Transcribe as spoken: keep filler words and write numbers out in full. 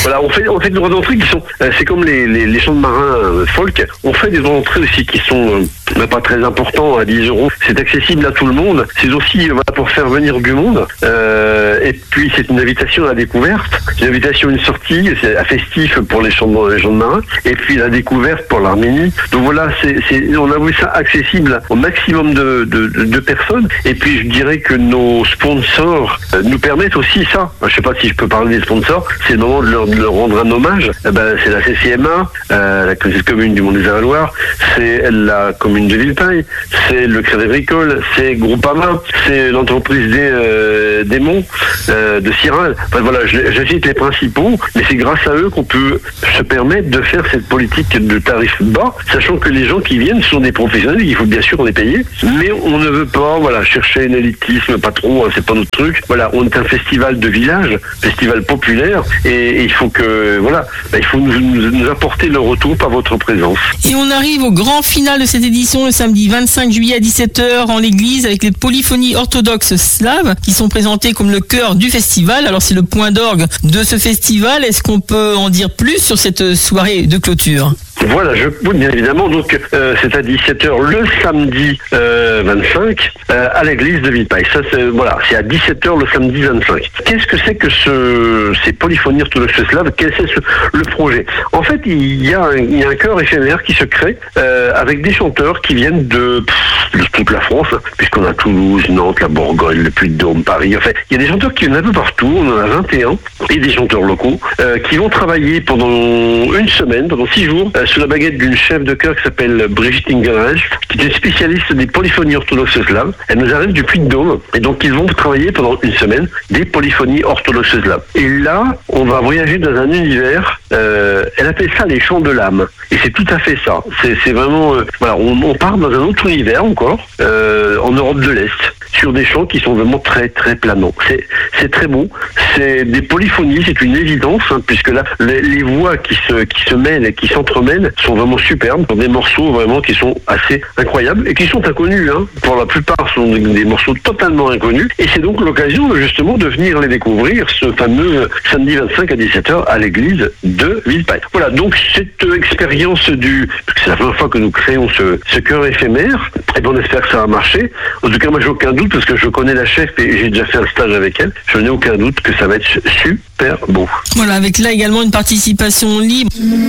Voilà, on fait, on fait des droits d'entrée qui sont, euh, c'est comme les, les, les chants de marins euh, folk, on fait des droits d'entrée aussi qui sont euh, pas très importants, à dix euros. C'est accessible à tout le monde. C'est aussi euh, voilà, pour faire venir du monde. Euh, et puis c'est une invitation à la découverte, une invitation à une sortie, c'est à festif pour les chants de, les chants de marins, et puis la découverte pour l'Arménie. Donc voilà, c'est, c'est, on a voulu ça accessible au maximum de, de, de, de personnes. Et puis je dirais que nos sponsors euh, nous permettent aussi ça. Je sais pas si je peux parler des sponsors. C'est le moment de leur, de leur rendre un hommage. Eh ben, c'est la C C M A, euh, la commune du Mont-des-Avaloirs, c'est la commune de Villepinte, c'est le Crédit Agricole, c'est Groupama, c'est l'entreprise des, euh, des Monts, euh, de Ciral. Enfin, voilà, j'agite les principaux, mais c'est grâce à eux qu'on peut se permettre de faire cette politique de tarifs bas, sachant que les gens qui viennent sont des professionnels, il faut bien sûr les payer, mais on ne veut pas, voilà, chercher un élitisme, pas trop, hein, c'est pas notre truc. Voilà, on est un festival de village, festival populaire, et, et il faut que, voilà, bah, il faut nous, nous, nous apporter le retour par votre présence. Et on arrive au grand final de cette édition le samedi vingt-cinq juillet à dix-sept heures en l'église avec les polyphonies orthodoxes slaves qui sont présentées comme le cœur du festival. Alors c'est le point d'orgue de ce festival. Est-ce qu'on peut en dire plus sur cette soirée de clôture ? Voilà, je oui, bien évidemment, donc euh, c'est à dix-sept heures le samedi euh, vingt-cinq euh, à l'église de Villepinte. Ça c'est voilà, c'est à dix-sept heures le samedi vingt-cinq. Qu'est-ce que c'est que ce ces polyphonies orthodoxes slaves? Quel c'est ce, le projet? En fait, il y a un, il y a un chœur éphémère qui se crée euh, avec des chanteurs qui viennent de, pff, de toute la France, hein, puisqu'on a Toulouse, Nantes, la Bourgogne, le Puy-de-Dôme, Paris. Enfin, il y a des chanteurs qui viennent un peu partout. On en a vingt et un et des chanteurs locaux euh, qui vont travailler pendant une semaine, pendant six jours. Euh, sous la baguette d'une chef de chœur qui s'appelle Brigitte Ingelreich, qui est spécialiste des polyphonies orthodoxes slaves. Elle nous arrive du Puy-de-Dôme, et donc ils vont travailler pendant une semaine des polyphonies orthodoxes slaves. Et là, on va voyager dans un univers, euh, elle appelle ça les chants de l'âme. Et c'est tout à fait ça. C'est, c'est vraiment, euh, voilà, on, on part dans un autre univers encore, euh, en Europe de l'Est, sur des chants qui sont vraiment très très planants. C'est, c'est très beau. C'est des polyphonies, c'est une évidence, hein, puisque là, les, les voix qui se, qui se mêlent et qui s'entremêlent sont vraiment superbes, des morceaux vraiment qui sont assez incroyables et qui sont inconnus. Hein. Pour la plupart, ce sont des, des morceaux totalement inconnus. Et c'est donc l'occasion justement de venir les découvrir, ce fameux samedi vingt-cinq à dix-sept heures à l'église de Villepinte. Voilà, donc cette expérience du, parce que c'est la première fois que nous créons ce, ce chœur éphémère, et bien on espère que ça va marcher. En tout cas, moi j'ai aucun doute parce que je connais la chef et j'ai déjà fait un stage avec elle. Je n'ai aucun doute que ça va être super beau. Voilà, avec là également une participation libre.